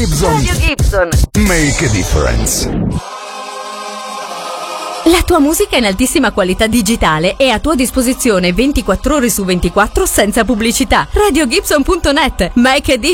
Gibson. Radio Gibson. Make a difference. La tua musica in altissima qualità digitale è a tua disposizione 24 ore su 24 senza pubblicità. RadioGibson.net. Make a difference.